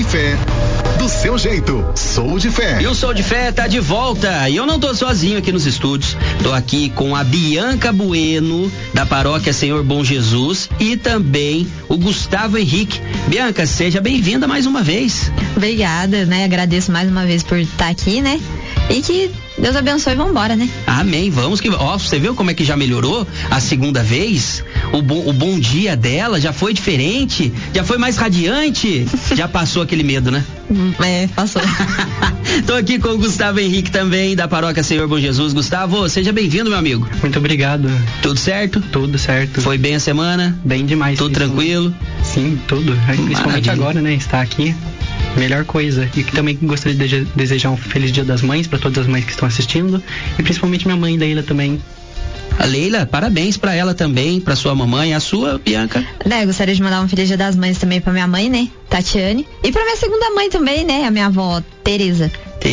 Fé. Do seu jeito, Sou de Fé. E o Sou de Fé tá de volta. E eu não tô sozinho aqui nos estúdios. Tô aqui com a Bianca Bueno, da paróquia Senhor Bom Jesus, e também o Gustavo Henrique. Bianca, seja bem-vinda mais uma vez. Obrigada, né? Agradeço mais uma vez por estar aqui, né? E que Deus abençoe e vambora, né? Amém, vamos que... Ó, você viu como é que já melhorou a segunda vez? O bom dia dela já foi diferente, já foi mais radiante, já passou aquele medo, né? Passou. Tô aqui com o Gustavo Henrique também, da paróquia Senhor Bom Jesus. Gustavo, seja bem-vindo, meu amigo. Muito obrigado. Tudo certo? Tudo certo. Foi bem a semana? Bem demais. Tudo tranquilo? Sim, tudo. Principalmente Maravilha. Agora, né? Estar aqui. Melhor coisa. E que também gostaria de desejar um feliz Dia das Mães para todas as mães que estão assistindo. E principalmente minha mãe, Leila, também. A Leila, parabéns pra ela também, pra sua mamãe, a sua, Bianca. Gostaria de mandar um feliz Dia das Mães também pra minha mãe, né? Tatiane. E pra minha segunda mãe também, né? A minha avó, Tereza.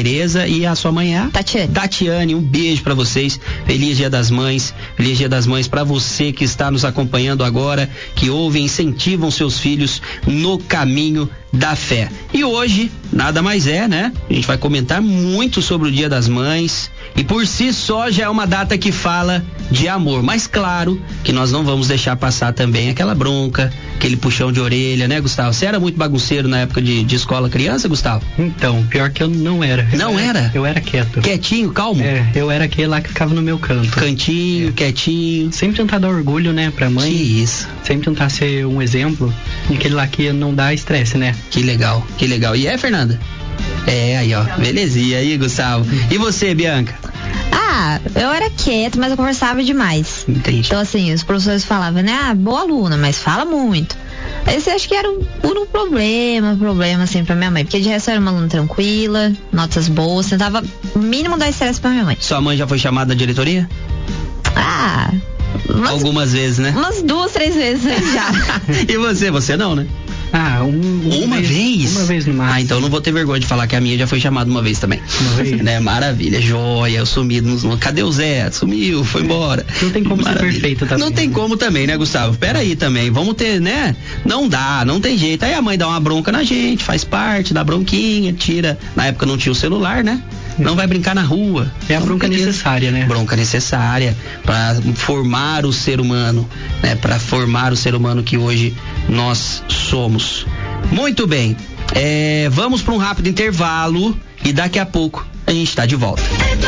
E a sua mãe é? Tatiane, um beijo pra vocês. Feliz Dia das Mães. Feliz Dia das Mães pra você que está nos acompanhando agora, que ouve e incentivam seus filhos no caminho da fé. E hoje, nada mais é, né? A gente vai comentar muito sobre o Dia das Mães. E por si só já é uma data que fala de amor. Mas claro que nós não vamos deixar passar também aquela bronca, aquele puxão de orelha, né, Gustavo? Você era muito bagunceiro na época de escola criança, Gustavo? Então, pior que eu não era. Não era? Eu era quieto. Quietinho, calmo? Eu era aquele lá que ficava no meu canto. Cantinho, quietinho. Sempre tentar dar orgulho, né, pra mãe. Que isso. Sempre tentar ser um exemplo. E aquele lá que não dá estresse, né? Que legal, que legal. E Fernanda? Aí, ó. Belezinha. Aí, Gustavo. E você, Bianca? Eu era quieta, mas eu conversava demais. Entendi. Então, assim, os professores falavam, né? Boa aluna, mas fala muito. Esse acho que era um problema, assim, pra minha mãe. Porque de resto eu era uma aluna tranquila, notas boas, tentava mínimo dar estresse pra minha mãe. Sua mãe já foi chamada à diretoria? Algumas vezes, né? Umas 2, 3 vezes já. E você não, né? Uma vez? Uma vez no máximo. Então não vou ter vergonha de falar que a minha já foi chamada uma vez também. Uma vez? Né? Maravilha, joia, eu sumi. Cadê o Zé? Sumiu, foi embora. Não tem como ser perfeito também. Não tem como também, né, Gustavo? Pera aí também, vamos ter, né? Não dá, não tem jeito. Aí a mãe dá uma bronca na gente, faz parte, dá bronquinha, tira. Na época não tinha o celular, né? Não vai brincar na rua. É a bronca necessária, né? Bronca necessária para formar o ser humano, né? Para formar o ser humano que hoje nós somos. Muito bem. Vamos para um rápido intervalo e daqui a pouco a gente está de volta.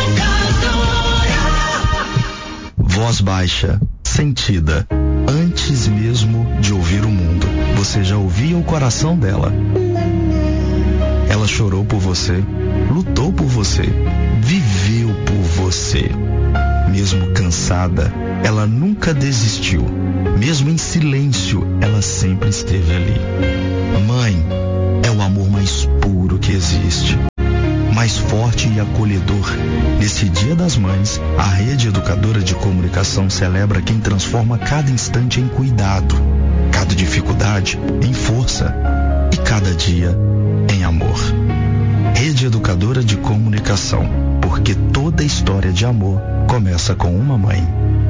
Voz baixa, sentida, antes mesmo de ouvir o mundo. Você já ouvia o coração dela. Ela chorou por você, lutou por você, viveu por você. Mesmo cansada, ela nunca desistiu. Mesmo em silêncio, ela sempre esteve ali. Mãe é o amor mais puro que existe, mais forte e acolhedor. Nesse Dia das Mães, a Rede Educadora de Comunicação celebra quem transforma cada instante em cuidado, cada dificuldade em força e cada dia em amor. Rede Educadora de Comunicação, porque toda história de amor começa com uma mãe.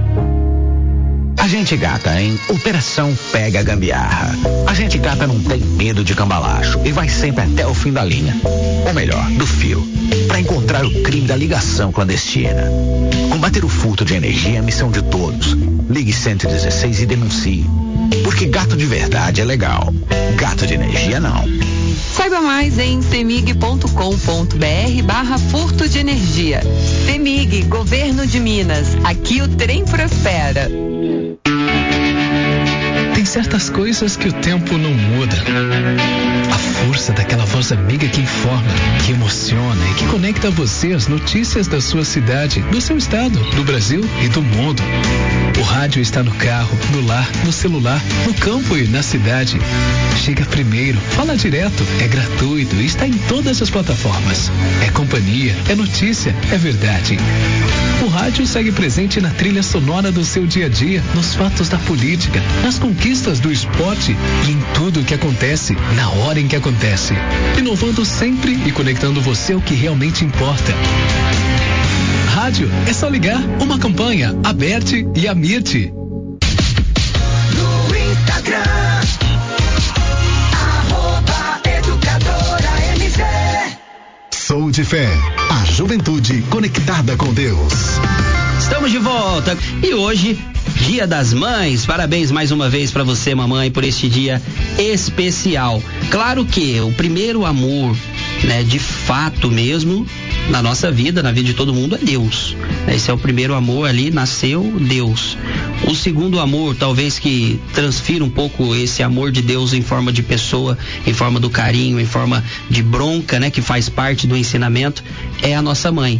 A gente gata em Operação Pega Gambiarra. A gente gata não tem medo de cambalacho e vai sempre até o fim da linha. Ou melhor, do fio, para encontrar o crime da ligação clandestina. Combater o furto de energia é a missão de todos. Ligue 116 e denuncie. Porque gato de verdade é legal. Gato de energia não. Saiba mais em cemig.com.br/furto de energia. Cemig, Governo de Minas. Aqui o trem prospera. Tem certas coisas que o tempo não muda. A força daquela voz amiga que informa, que emociona e que conecta você às notícias da sua cidade, do seu estado, do Brasil e do mundo. O rádio está no carro, no lar, no celular, no campo e na cidade. Chega primeiro, fala direto, é gratuito e está em todas as plataformas. É companhia, é notícia, é verdade. O rádio segue presente na trilha sonora do seu dia a dia, nos fatos da política, nas conquistas do esporte e em tudo o que acontece, na hora em que acontece. Inovando sempre e conectando você ao que realmente importa. Rádio é só ligar. Uma campanha, Aberte e Amirte. No Instagram, @educadora. de Fé, a juventude conectada com Deus. Estamos de volta e hoje, Dia das Mães. Parabéns mais uma vez para você, mamãe, por este dia especial. Claro que o primeiro amor, né, de fato mesmo, na nossa vida, na vida de todo mundo, é Deus. Esse é o primeiro amor, ali nasceu Deus. O segundo amor, talvez que transfira um pouco esse amor de Deus em forma de pessoa, em forma do carinho, em forma de bronca, né, que faz parte do ensinamento, é a nossa mãe.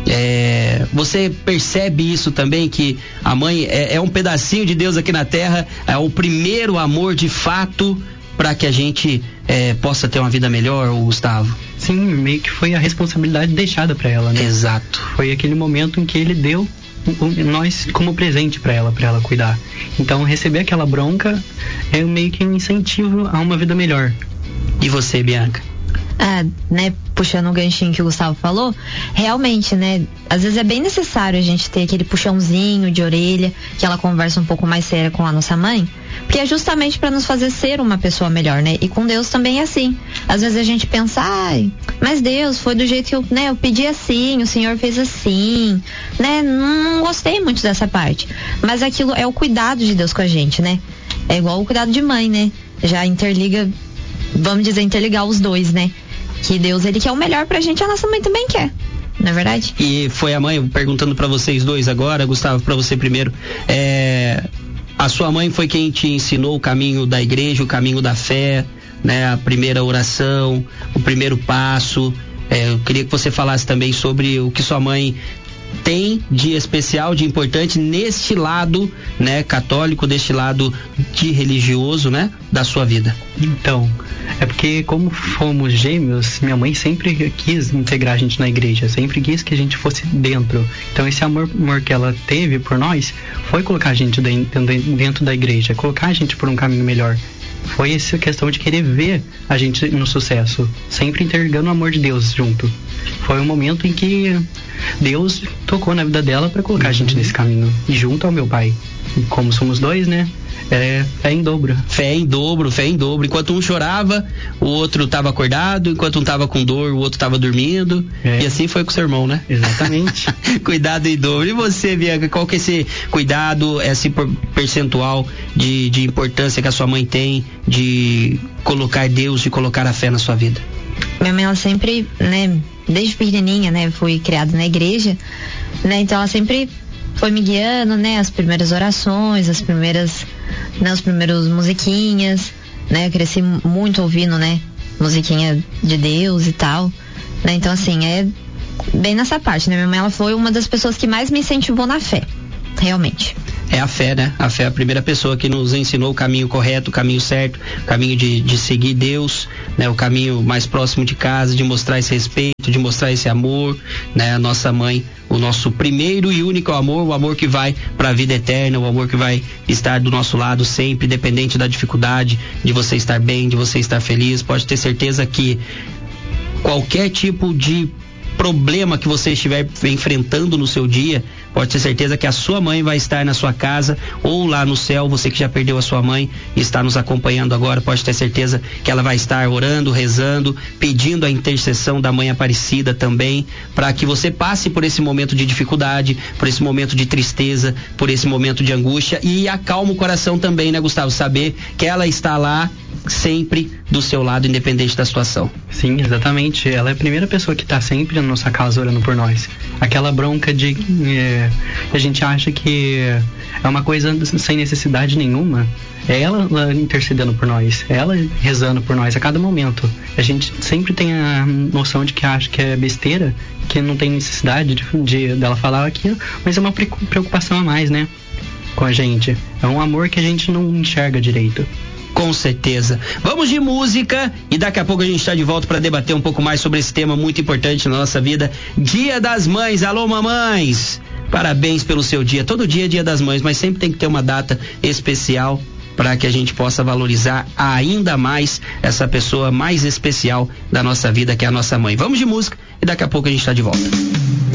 Você percebe isso também, que a mãe é um pedacinho de Deus aqui na terra, é o primeiro amor de fato para que a gente possa ter uma vida melhor, Gustavo? Sim, meio que foi a responsabilidade deixada para ela, né? Exato. Foi aquele momento em que ele deu nós como presente para ela cuidar. Então receber aquela bronca é meio que um incentivo a uma vida melhor. E você, Bianca? Né, puxando o ganchinho que o Gustavo falou, realmente, né, às vezes é bem necessário a gente ter aquele puxãozinho de orelha, aquela conversa um pouco mais séria com a nossa mãe, porque é justamente para nos fazer ser uma pessoa melhor, né, e com Deus também é assim. Às vezes a gente pensa, mas Deus, foi do jeito que eu pedi assim, o Senhor fez assim, né, não gostei muito dessa parte, mas aquilo é o cuidado de Deus com a gente, né, é igual o cuidado de mãe, né, já interliga, vamos dizer, interligar os dois, né? Que Deus, ele quer o melhor pra gente, a nossa mãe também quer, não é verdade? E foi a mãe, perguntando pra vocês dois agora, Gustavo, pra você primeiro, a sua mãe foi quem te ensinou o caminho da igreja, o caminho da fé, né? A primeira oração, o primeiro passo. Eu queria que você falasse também sobre o que sua mãe tem de especial, de importante neste lado, né, católico, deste lado de religioso, né, da sua vida. Então, é porque como fomos gêmeos, minha mãe sempre quis integrar a gente na igreja, sempre quis que a gente fosse dentro. Então esse amor que ela teve por nós foi colocar a gente dentro da igreja, colocar a gente por um caminho melhor. Foi essa questão de querer ver a gente no sucesso, sempre interligando o amor de Deus junto. Foi um momento em que Deus tocou na vida dela para colocar a gente nesse caminho, e junto ao meu pai. E como somos dois, né? Fé em dobro. Fé em dobro, fé em dobro. Enquanto um chorava, o outro estava acordado. Enquanto um estava com dor, o outro estava dormindo. E assim foi com o seu irmão, né? Exatamente. Cuidado em dobro. E você, Bianca, qual que é esse cuidado, esse percentual de importância que a sua mãe tem de colocar Deus, de colocar a fé na sua vida? Minha mãe, ela sempre, né, desde pequenininha, né, fui criada na igreja, né, então ela sempre foi me guiando, né, as primeiras orações, as primeiras musiquinhas, né, eu cresci muito ouvindo, né, musiquinha de Deus e tal, né, então assim, é bem nessa parte, né, minha mãe, ela foi uma das pessoas que mais me incentivou na fé, realmente. É a fé, né? A fé é a primeira pessoa que nos ensinou o caminho correto, o caminho certo, o caminho de seguir Deus, né? O caminho mais próximo de casa, de mostrar esse respeito, de mostrar esse amor, né? A nossa mãe, o nosso primeiro e único amor, o amor que vai para a vida eterna, o amor que vai estar do nosso lado sempre, independente da dificuldade, de você estar bem, de você estar feliz. Pode ter certeza que qualquer tipo de problema que você estiver enfrentando no seu dia, pode ter certeza que a sua mãe vai estar na sua casa ou lá no céu. Você que já perdeu a sua mãe e está nos acompanhando agora, pode ter certeza que ela vai estar orando, rezando, pedindo a intercessão da Mãe Aparecida também, para que você passe por esse momento de dificuldade, por esse momento de tristeza, por esse momento de angústia, e acalma o coração também, né, Gustavo? Saber que ela está lá sempre do seu lado, independente da situação. Sim, exatamente. Ela é a primeira pessoa que está sempre na nossa casa orando por nós. Aquela bronca de a gente acha que é uma coisa sem necessidade nenhuma. É ela intercedendo por nós, é ela rezando por nós a cada momento. A gente sempre tem a noção de que acha que é besteira, que não tem necessidade dela falar aquilo, mas é uma preocupação a mais, né, com a gente. É um amor que a gente não enxerga direito. Com certeza. Vamos de música e daqui a pouco a gente está de volta para debater um pouco mais sobre esse tema muito importante na nossa vida. Dia das Mães. Alô, mamães! Parabéns pelo seu dia. Todo dia é Dia das Mães, mas sempre tem que ter uma data especial para que a gente possa valorizar ainda mais essa pessoa mais especial da nossa vida, que é a nossa mãe. Vamos de música e daqui a pouco a gente está de volta.